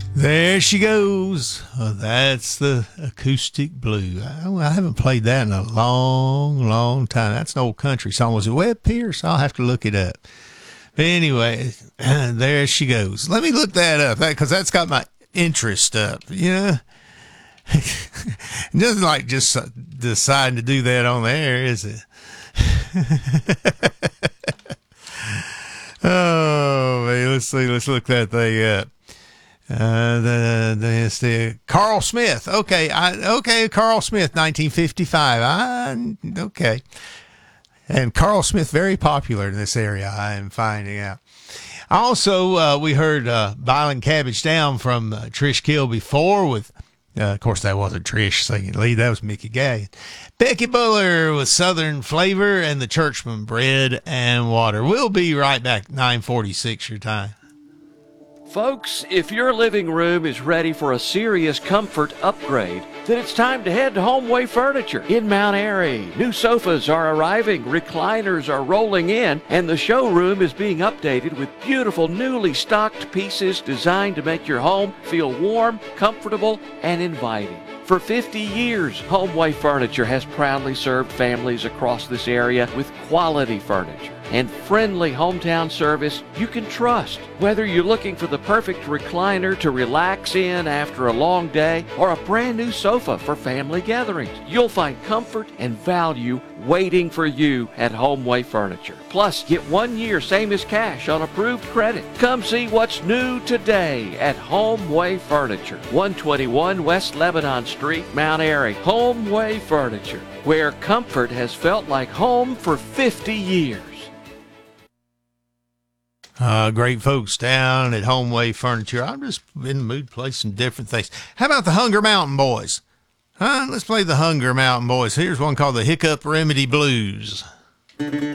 There she goes. That's the Acoustic Blue. I haven't played that in a long, long time. That's an old country song. Was it Webb Pierce? I'll have to look it up. But anyway, there she goes. Let me look that up because that's got my interest up. You know, it doesn't like just deciding to do that on the air, is it? Oh man, let's see. Let's look that thing up. The Carl Smith. Okay, Carl Smith, 1955. Okay. And Carl Smith, very popular in this area, I am finding out. Also, we heard Bylin' Cabbage Down from Trish Kill before with, of course, that wasn't Trish singing lead. That was Mickey Gay. Becky Buller with Southern Flavor and the Churchman Bread and Water. We'll be right back, 9:46 your time. Folks, if your living room is ready for a serious comfort upgrade, then it's time to head to HomeWay Furniture in Mount Airy. New sofas are arriving, recliners are rolling in, and the showroom is being updated with beautiful newly stocked pieces designed to make your home feel warm, comfortable, and inviting. For 50 years, HomeWay Furniture has proudly served families across this area with quality furniture and friendly hometown service you can trust. Whether you're looking for the perfect recliner to relax in after a long day or a brand new sofa for family gatherings, you'll find comfort and value waiting for you at HomeWay Furniture. Plus, get 1 year same as cash on approved credit. Come see what's new today at HomeWay Furniture, 121 West Lebanon Street, Mount Airy. HomeWay Furniture, where comfort has felt like home for 50 years. Great folks down at HomeWay Furniture. I'm just in the mood to play some different things. How about the Hunger Mountain Boys? Let's play the Hunger Mountain Boys. Here's one called the Hiccup Remedy Blues.